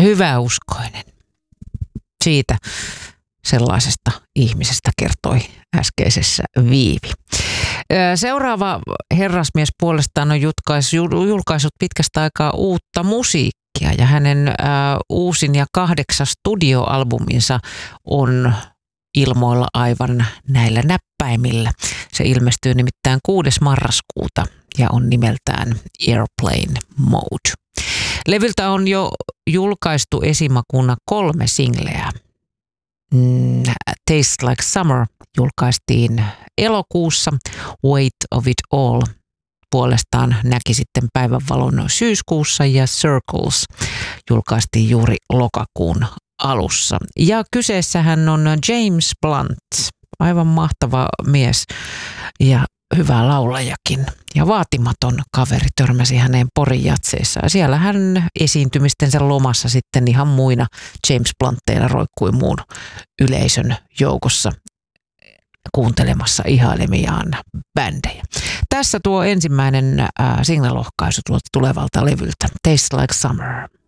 hyväuskoinen. Siitä sellaisesta ihmisestä kertoi äskeisessä Viivi. Seuraava herrasmies puolestaan on julkaissut pitkästä aikaa uutta musiikkia ja hänen uusin ja 8. studioalbuminsa on ilmoilla aivan näillä näppäimillä. Se ilmestyy nimittäin 6. marraskuuta ja on nimeltään Airplane Mode. Levyltä on jo julkaistu esimakuna 3 singleä. Taste Like Summer julkaistiin elokuussa, Weight of It All puolestaan näki sitten päivänvalon syyskuussa ja Circles julkaistiin juuri lokakuun alussa. Ja kyseessähän on James Blunt, aivan mahtava mies ja hyvä laulajakin ja vaatimaton kaveri, törmäsi häneen Porin jatseissa. Ja siellä hän esiintymistensä lomassa sitten ihan muina James Bluntteina roikkui muun yleisön joukossa kuuntelemassa ihailemiaan bändejä. Tässä tuo ensimmäinen single-lohkaisu tulevalta levyltä, Taste Like Summer.